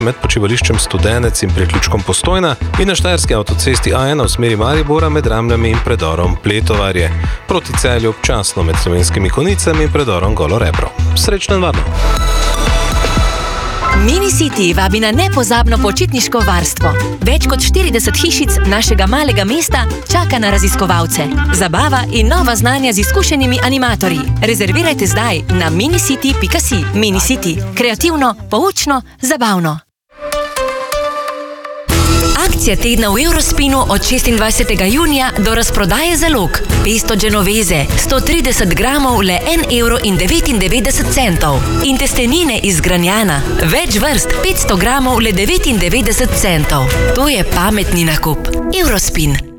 med počivališčem Studenec in priključkom Postojna in na štajerski avtocesti A1 v smeri Maribora med Ramljami in predorom Pletovarje. Proti Celju občasno med Slovenskimi Konjicami in predorom Golo Rebro. Srečno in varno! Mini-City vabi na nepozabno počitniško varstvo. Več kot 40 hišic našega malega mesta čaka na raziskovalce. Zabava in nova znanja z izkušenimi animatorji. Rezervirajte zdaj na minicity.si. Mini-City. Kreativno, poučno, zabavno. Akcija tedna v Eurospinu od 26. junija do razprodaje zalog. Pesto genoveze, 130 gramov le 1,99 €. In testenine iz Granjana, več vrst, 500 gramov le 99 centov. To je pametni nakup. Eurospin.